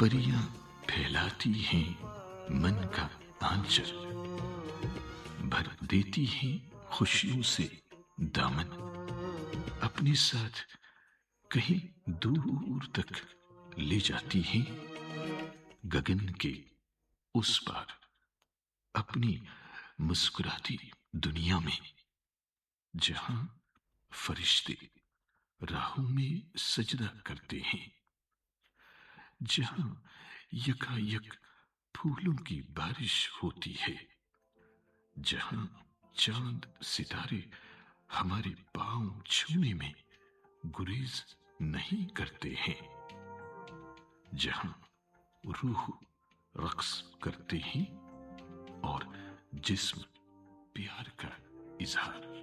परियां फैलाती हैं मन का आंचल, भर देती हैं खुशियों से दामन, अपने साथ कहीं दूर तक ले जाती हैं गगन के उस पार, अपनी मुस्कुराती दुनिया में, जहां फरिश्ते राहों में सजदा करते हैं, जहां यकायक फूलों की बारिश होती है, जहां चांद सितारे हमारे पांव छूने में गुरेज नहीं करते हैं, जहां रूह रक्स करते हैं और जिस्म प्यार का इजहार।